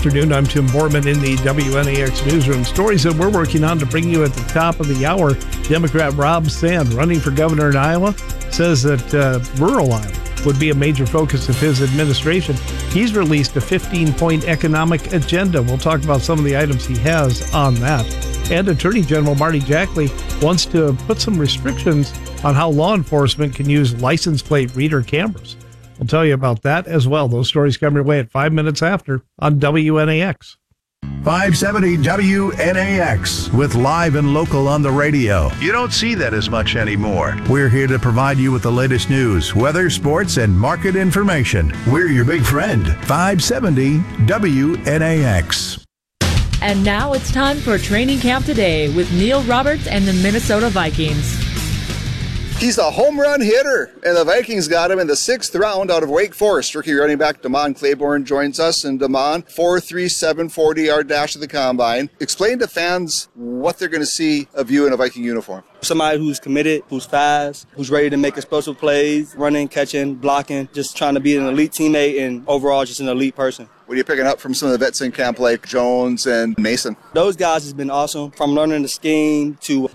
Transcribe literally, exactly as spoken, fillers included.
Afternoon, I'm Tim Borman in the W N A X newsroom. Stories that we're working on to bring you at the top of the hour. Democrat Rob Sand, running for governor in Iowa, says that uh, rural Iowa would be a major focus of his administration. He's released a fifteen-point economic agenda. We'll talk about some of the items he has on that. And Attorney General Marty Jackley wants to put some restrictions on how law enforcement can use license plate reader cameras. We'll tell you about that as well. Those stories come your way at five minutes after on W N A X. five seventy W N A X with live and local on the radio. You don't see that as much anymore. We're here to provide you with the latest news, weather, sports, and market information. We're your big friend. five seventy W N A X. And now it's time for Training Camp Today with Neil Roberts and the Minnesota Vikings. He's a home run hitter, and the Vikings got him in the sixth round out of Wake Forest. Rookie running back Damon Claiborne joins us, and Damon, four three seven forty-yard dash of the combine. Explain to fans what they're going to see of you in a Viking uniform. Somebody who's committed, who's fast, who's ready to make explosive plays, running, catching, blocking, just trying to be an elite teammate and overall just an elite person. What are you picking up from some of the vets in camp like Jones and Mason? Those guys has been awesome, from learning the scheme to